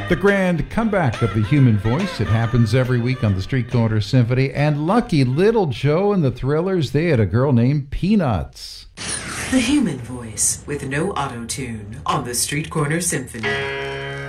The grand comeback of the human voice. It happens every week on the Street Corner Symphony. And lucky little Joe and the Thrillers, they had a girl named Peanuts. The human voice with no auto-tune on the Street Corner Symphony.